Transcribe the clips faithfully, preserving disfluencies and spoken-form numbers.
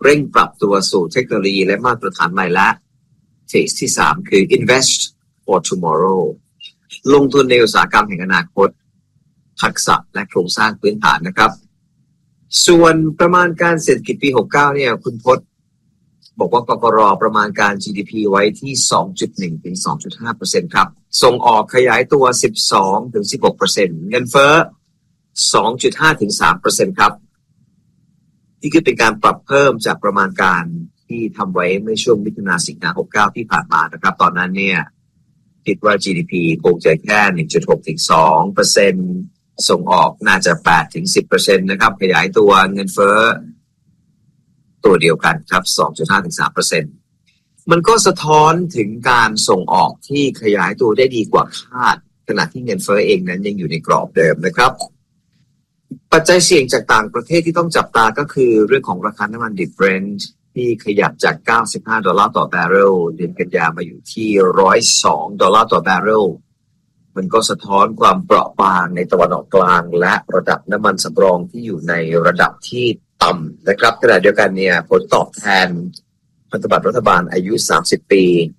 เร่งปรับตัวสู่เทคโนโลยีและมาตรฐานใหม่และเฟสที่สามคือ invest for tomorrow ลงทุนในอุตสาหกรรมแห่งอนาคตทักษะและโครงสร้างพื้นฐานนะครับส่วนประมาณการเศรษฐกิจปีหกสิบเก้าเนี่ยคุณพจน์บอกว่ากกร.ประมาณการ จี ดี พี ไว้ที่ สองจุดหนึ่ง ถึง สองจุดห้าเปอร์เซ็นต์ ครับส่งออกขยายตัว สิบสอง ถึง สิบหกเปอร์เซ็นต์ เงินเฟ้อ สองจุดห้า ถึง สามเปอร์เซ็นต์ ครับนี่คือเป็นการปรับเพิ่มจากประมาณการที่ทำไว้เมื่อช่วงมิถุนายนสิงหาคมหกสิบเก้าที่ผ่านมานะครับตอนนั้นเนี่ยคิดว่า จี ดี พี คงจะแค่ หนึ่งจุดหก ถึง สองเปอร์เซ็นต์ ส่งออกน่าจะ แปด ถึง สิบเปอร์เซ็นต์ นะครับขยายตัวเงินเฟ้อตัวเดียวกันครับ สองจุดห้า ถึง สามเปอร์เซ็นต์ มันก็สะท้อนถึงการส่งออกที่ขยายตัวได้ดีกว่าคาดขณะที่เงินเฟ้อเองนั้นยังอยู่ในกรอบเดิมนะครับปัจจัยเสี่ยงจากต่างประเทศที่ต้องจับตาก็คือเรื่องของราคาน้ำมันดิบ Brent ที่ขยับจากเก้าสิบห้าดอลลาร์ต่อแบเรลเดือนกันยามาอยู่ที่หนึ่งร้อยสองดอลลาร์ต่อแบเรลมันก็สะท้อนความเปราะบางในตะวันออกกลางและระดับน้ำมันสำรองที่อยู่ในระดับที่ต่ำนะครับขณะเดียวกันเนี่ยผลตอบแทนพันธบัตรรัฐบาลอายุสามสิบปี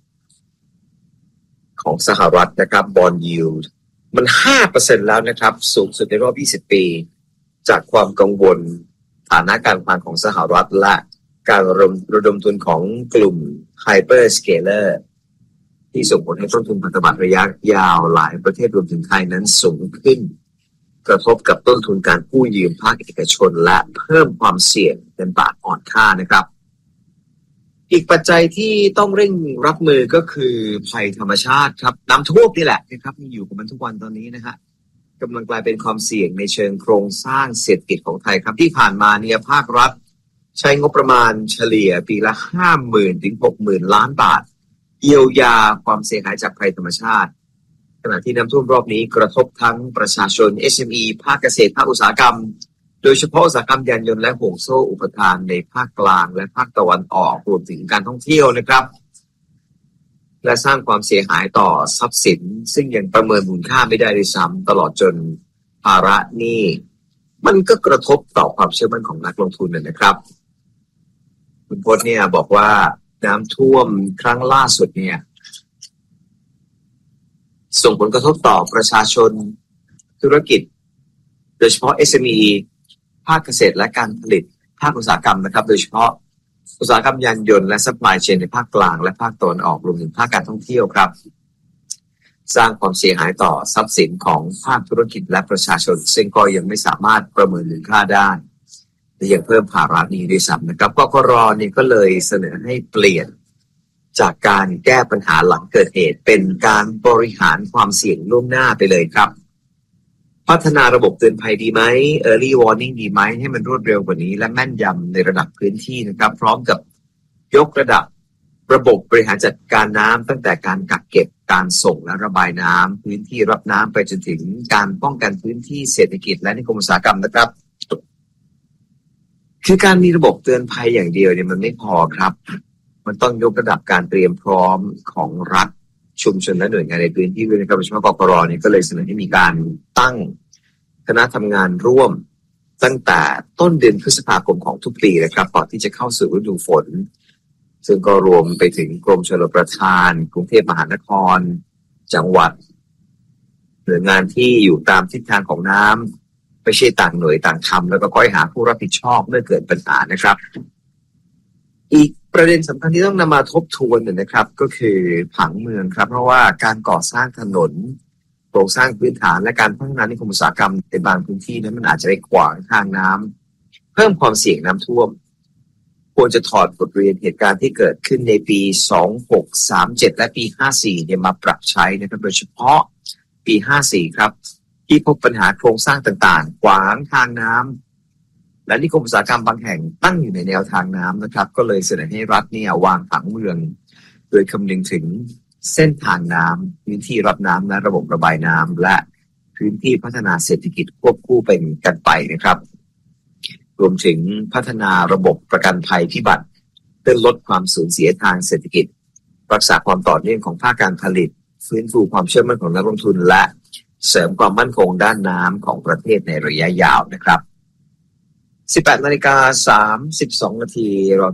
ของสหรัฐนะครับ Bond Yield มัน ห้าเปอร์เซ็นต์ แล้วนะครับสูงสุดในรอบยี่สิบปีจากความกังวลฐานะการคลังของสหรัฐและการระดมระดมทุนของกลุ่ม Hyperscaler ที่ส่งผลให้ต้นทุนพันธบัตรระยะยาวหลายประเทศรวมถึงไทยนั้นสูงขึ้นกระทบกับต้นทุนการกู้ยืมภาคเอกชนและเพิ่มความเสี่ยงเงินบาทอ่อนค่านะครับอีกปัจจัยที่ต้องเร่งรับมือก็คือภัยธรรมชาติครับน้ำท่วมนี่แหละนะครับมีอยู่กับมันทุกวันตอนนี้นะฮะกำลังกลายเป็นความเสี่ยงในเชิงโครงสร้างเศรษฐกิจของไทยครับที่ผ่านมาเนี่ยภาครัฐใช้งบประมาณเฉลี่ยปีละ ห้าหมื่น ถึง หกหมื่น ล้านบาทเยียวยาความเสียหายจากภัยธรรมชาติขณะที่น้ำท่วมรอบนี้กระทบทั้งประชาชน เอส เอ็ม อี ภาคเกษตรภาคอุตสาหกรรมโดยเฉพาะอุตสาหกรรมยานยนต์และห่วงโซ่อุปทานในภาคกลางและภาคตะวันออกรวมถึงการท่องเที่ยวนะครับและสร้างความเสียหายต่อทรัพย์สินซึ่งยังประเมินมูลค่าไม่ได้ด้วยซ้ำตลอดจนภาระหนี้มันก็กระทบต่อความเชื่อมั่นของนักลงทุนนะครับคุณพจน์เนี่ยบอกว่าน้ำท่วมครั้งล่าสุดเนี่ยส่งผลกระทบต่อประชาชนธุรกิจโดยเฉพาะ เอส เอ็ม อี ภาคเกษตรและการผลิตภาคอุตสาหกรรมนะครับโดยเฉพาะอุตสาหกรรมยานยนต์และซัพพลายเชนในภาคกลางและภาคตะวันออกรวมถึงภาคการท่องเที่ยวครับสร้างความเสียหายต่อทรัพย์สินของภาคธุรกิจและประชาชนซึ่งก็ยังไม่สามารถประเมินมูลค่าได้และยังเพิ่มภาระหนี้ด้วยซ้ำนะครับกกร.นี่ก็เลยเสนอให้เปลี่ยนจากการแก้ปัญหาหลังเกิดเหตุเป็นการบริหารความเสี่ยงล่วงหน้าไปเลยครับพัฒนาระบบเตือนภัยดีไหม Early Warning ดีไหมให้มันรวดเร็วกว่านี้และแม่นยำในระดับพื้นที่นะครับพร้อมกับยกระดับระบบบริหารจัดการน้ำตั้งแต่การกักเก็บการส่งและระบายน้ำพื้นที่รับน้ำไปจนถึงการป้องกันพื้นที่เศรษฐกิจและนิคมอุตสาหกรรมนะครับคือการมีระบบเตือนภัยอย่างเดียวเนี่ยมันไม่พอครับมันต้องยกระดับการเตรียมพร้อมของรัฐชุมชนและหน่วยงานในพื้นที่ด้วยนะครับโดยเฉพาะกกร.เนี่ยก็เลยเสนอให้มีการตั้งคณะทำงานร่วมตั้งแต่ต้นเดือนพฤษภาคมของทุกปีนะครับก่อนที่จะเข้าสู่ฤดูฝนซึ่งก็รวมไปถึงกรมชลประทานกรุงเทพมหานครจังหวัดหน่วยงานที่อยู่ตามทิศทางของน้ำไม่ใช่ต่างหน่วยต่างทำแล้วก็ค่อยหาผู้รับผิดชอบเมื่อเกิดปัญหานะครับอีกประเด็นสำคัญที่ต้องนำมาทบทวนเนี่ยนะครับก็คือผังเมืองครับเพราะว่าการก่อสร้างถนนโครงสร้างพื้นฐานและการพัฒนานิคมอุตสาหกรรมในบางพื้นที่นั้นมันอาจจะไปขวางทางน้ำเพิ่มความเสี่ยงน้ำท่วมควรจะถอดบทเรียนเหตุการณ์ที่เกิดขึ้นในปีสองพันหกร้อยสามสิบเจ็ดและปีห้าสิบสี่เนี่ยมาปรับใช้นะครับโดยเฉพาะปีห้าสิบสี่ครับที่พบปัญหาโครงสร้างต่างๆขวางทางน้ำและนิคมอุตสาหกรรมบางแห่งตั้งอยู่ในแนวทางน้ำนะครับก็เลยเสนอให้รัฐเนี่ยวางผังเมืองโดยคำนึงถึงเส้นทางน้ำพื้นที่รับน้ำและระบบระบายน้ำและพื้นที่พัฒนาเศรษฐกิจควบคู่เป็นกันไปนะครับรวมถึงพัฒนาระบบประกันภัยพิบัติเพื่อลดความสูญเสียทางเศรษฐกิจรักษาความต่อเนื่องของภาคการผลิตฟื้นฟูความเชื่อมั่นของนักลงทุนและเสริมความมั่นคงด้านน้ำของประเทศในระยะยาวนะครับสิบแปดนาฬิกาสามสิบสองนาทีเรา